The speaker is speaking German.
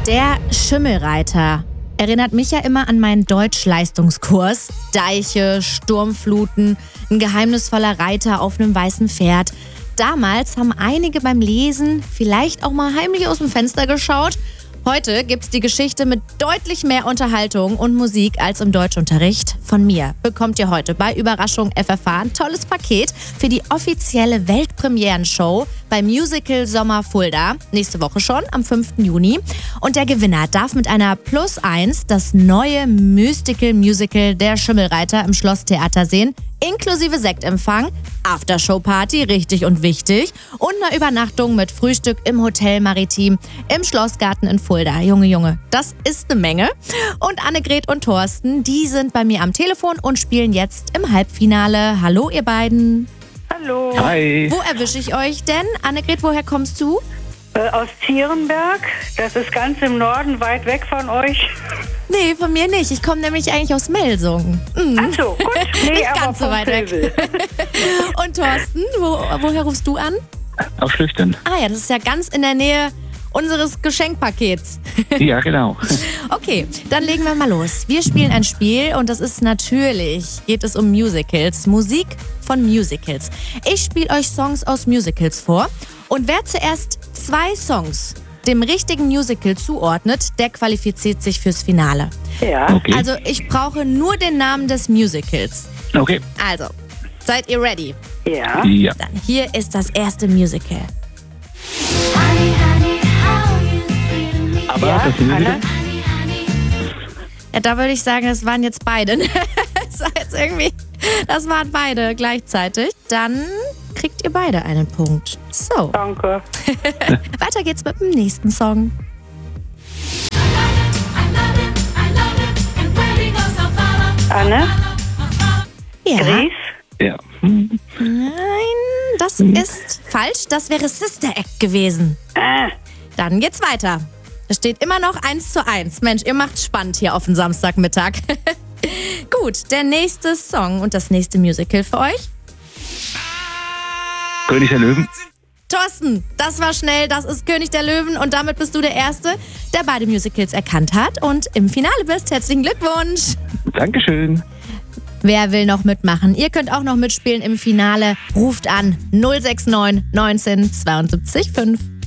Der Schimmelreiter erinnert mich ja immer an meinen Deutschleistungskurs. Deiche, Sturmfluten, ein geheimnisvoller Reiter auf einem weißen Pferd. Damals haben einige beim Lesen vielleicht auch mal heimlich aus dem Fenster geschaut. Heute gibt's die Geschichte mit deutlich mehr Unterhaltung und Musik als im Deutschunterricht. Von mir bekommt ihr heute bei Überraschung FFH ein tolles Paket für die offizielle Weltpremieren-Show beim Musical Sommer Fulda. Nächste Woche schon, am 5. Juni. Und der Gewinner darf mit einer +1 das neue Mystical-Musical Der Schimmelreiter im Schlosstheater sehen, inklusive Sektempfang, Aftershow-Party, richtig und wichtig, und eine Übernachtung mit Frühstück im Hotel Maritim im Schlossgarten in Fulda. Junge, das ist eine Menge. Und Annegret und Thorsten, die sind bei mir am Telefon und spielen jetzt im Halbfinale. Hallo, ihr beiden. Hallo. Hi. Wo erwische ich euch denn? Annegret, woher kommst du? Aus Zierenberg. Das ist ganz im Norden, weit weg von euch. Nee, von mir nicht. Ich komme nämlich eigentlich aus Melsungen. Ach so, gut. Nee, Nicht aber ganz so vom weit weg. Pilsel. Und Thorsten, woher rufst du an? Aus Schlüchtern. Ah ja, das ist ja ganz in der Nähe unseres Geschenkpakets. Ja, genau. Okay, dann legen wir mal los. Wir spielen ein Spiel und das ist natürlich, geht es um Musicals, Musik von Musicals. Ich spiele euch Songs aus Musicals vor und wer zuerst 2 Songs dem richtigen Musical zuordnet, der qualifiziert sich fürs Finale. Ja. Okay. Also ich brauche nur den Namen des Musicals. Okay. Also, seid ihr ready? Ja. Ja. Dann hier ist das erste Musical. Aber Ja, das sind wir Anne? wieder. Ja, da würde ich sagen, das waren jetzt beide. Das war jetzt irgendwie, das waren beide gleichzeitig. Dann kriegt ihr beide einen Punkt. So, Danke. weiter geht's mit dem nächsten Song. Anne? Ja. Gries? Ja. Nein, das ist falsch. Das wäre Sister Act gewesen. Dann geht's weiter. Es steht immer noch 1:1. Mensch, ihr macht's spannend hier auf den Samstagmittag. Gut, der nächste Song und das nächste Musical für euch. König der Löwen. Thorsten, das war schnell, das ist König der Löwen und damit bist du der Erste, der beide Musicals erkannt hat und im Finale bist. Herzlichen Glückwunsch! Dankeschön. Wer will noch mitmachen? Ihr könnt auch noch mitspielen im Finale. Ruft an 069 19 72 5.